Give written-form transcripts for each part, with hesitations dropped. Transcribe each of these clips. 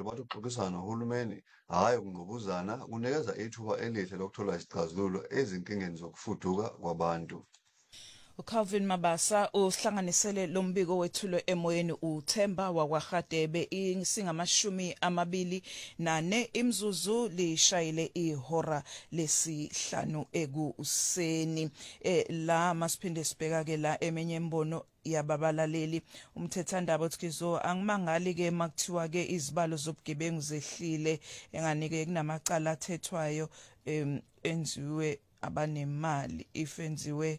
abantu bathi ukuxoxisana nohulumeni, hhayi ukungqubuzana, kunikeza ithuba elihle lokuthola isixazululo ezinkingeni zokufuduka kwabantu. uCalvin Mabasa uhlanganisele lo mbiko wethulo emoyeni uThemba wakwaRadebe singamashumi 24 imzuzu lishayile ihora lesihlanu ekuseni la masiphinde sibheka ke la emenye imbono yababalaleli umthethandaba uTkizo angimangali ke makuthiwa ke izibalo zobugebengu zehlile enganike kunamacala athethwayo enziwe abanemali ifenziwe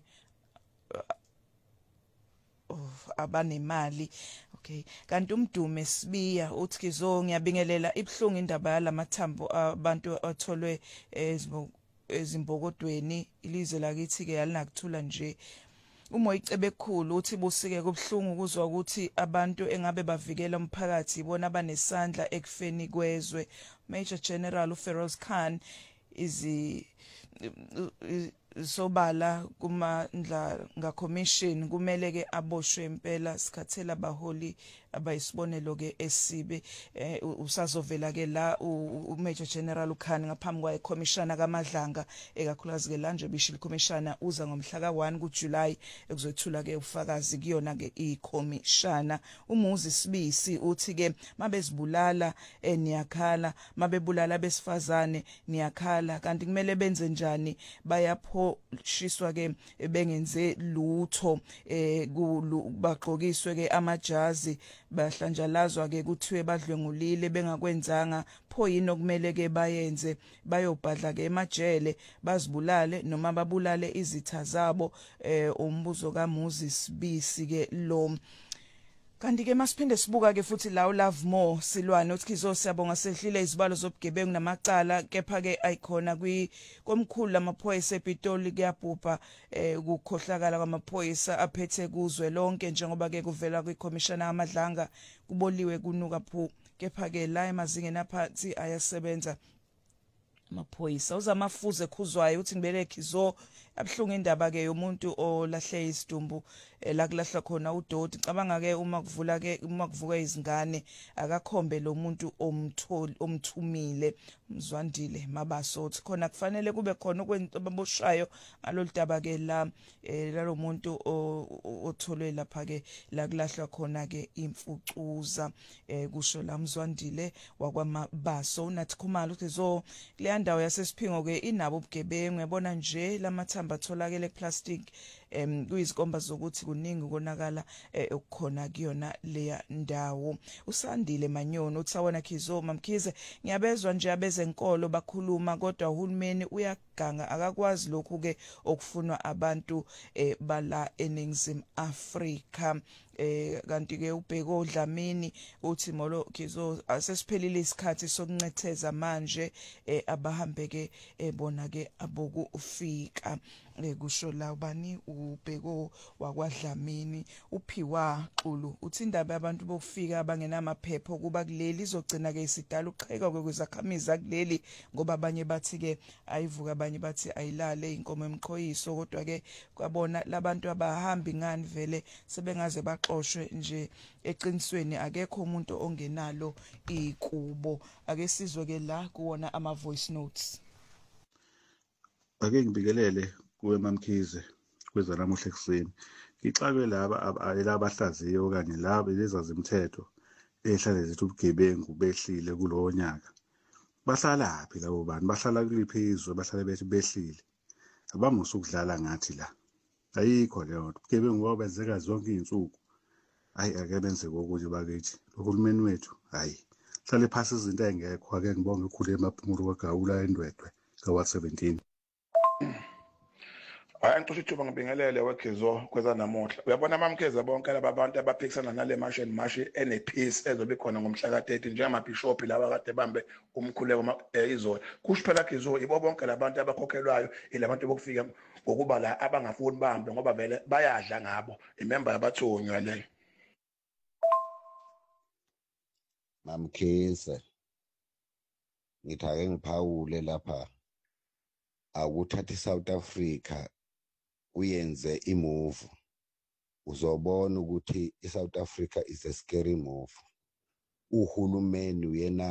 abanemali. Okay, kanti uMdume Sibiya uTkizo ngiyabingelela ibhlungu indaba yalamathambo abantu atholwe ezimbokodweni ilizwe lakithi ke yalinakuthula nje. uMoyicebe ekhulu uthi busike kubhlungu kuzwa ukuthi abantu engabe bavikela umphakathi ibona abanesandla ekufeni kwezwe. Major General uFeroz Khan sobala kumandla ngaCommission kumele ke aboshwe impela sikhathela abaholi abayisibonelo ke esibe usazovela ke la uMajor General uKhan ngaphambi kwayeCommissioner kaMadlanga ekakhulukazi ke la nje bishil Commissioner uza ngomhla ka1 kuJuly ekuzethula ke ufakazi kuyona ke iCommissioner. Umuzi Sibisi uthi ke mabezibulala niyakhala mabebulala besifazane niyakhala kanti kumele benze njani bayapho shiswa ke bengenze lutho bagqokiswe ke amajazi bahlanjalazwa ke kuthiwe badlwengulile bengakwenzanga pho yini okumele ke bayenze bayobhadla ke emajele bazibulale noma babulale izitha zabo umbuzo kaMuzi Sibisi ke lo. Kanti ke masiphinde sibuka ke futhi la uLove More Silwane uTkizo siyabonga sehlile izibalo zobugebengu namacala kepha ke ayikhona komkhulu lamaphoyisa ePitoli kuyabhubha ukukhohlakala kwamaphoyisa aphethe kuzwe lonke njengoba ke kuvela kwiCommissioner kaMadlanga kuboliwe kunuka phu kepha ke la emazingeni aphansi ayasebenza amaphoyisa uzamafuze khuzwayo uthi ngibele Khizo abhlungu indaba ke yomuntu olahle isidumbu la kulahla khona uDoti cabanga ke uma kuvuka izingane akakhombe lo muntu omthumile Mzwandile Mabaso uthi khona kufanele kube khona okwaboshayo ngaloludaba ke la lo muntu otholwe lapha ke la kulahla khona ke imfucuza kusho la Mzwandile wakwamabaso unathi Khumalo uthi zo le ndawo yasesiphingo ke inabo ubugebengu yabona nje lamathamba atholakele eplastic kuyizikomba zokuthi kuningi ukonakala okukhona kuyona leya ndawo. Usandile Manyoni uthi sawona Khizo mamkhize ngiyabezwa nje abezenkolo bakhuluma kodwa uhulumeni uyaganga akakwazi lokhu ke okufunwa abantu bala eNingizimu Afrika. Kanti ke ubheko Dlamini uthi molo Khizo asesiphelile isikhathi sokuncetheza manje abahambe ke bona ke abokufika kusho la ubani ubheko wakwaDlamini uphiwa Xulu uthi indaba yabantu bokufika abangenamaphepho kuba kuleli izogcina ke isidala uqheka kwezakhamiza kuleli ngoba abanye bathi ke ayivuka abanye bathi ayilale inkomo emqhoyiso kodwa ke kwabona labantu abahambi ngani vele sebengaze baxoshwe nje eqinisweni akekho umuntu ongenalo ikubo. Ake sizwe ke la kuwona ama voice notes. Ake ngibikelele kuwe Mamkhize kweza namuhla ekuseni ngixake laba abahlaziyo okanye laba lezazimthetho ehlale zithi ubugebengu behlile kulowo nyaka bahlala phi labo bantu bahlala kuliphi izwe bahlale bethi behlile abamusa ukudlala ngathi la ayikho leyo nto ubugebengu wabenzeka zonke izinsuku ake benze kokuthi bakithi uhulumeni wethu hayi hlale phasi izinto engekho ake ngibonge ukhulu emaphumulo kaGawula eNdwedwe ka-17. Hayi ngisho ithuba ngibingelele weGizo kweza namuhla uyabona mamkheza bonke laba bantu abaphikisana nale mashi enepeace ezobe khona ngomhla ka-30 njengamabhishophi laba kade bambe umkhuleko izolo kusho phela Gizo ibo bonke labantu abakhokhelwayo ilabantu bokufika ngokuba la abangafuni bambe ngoba vele bayadla ngabo imember yabathunywa leyo. Mamkhize ngithi ake ngiphawule lapha akuthatha iSouth Africa uyenze imove uzobona ukuthi iSouth Africa is a scary move uhulumeni uyena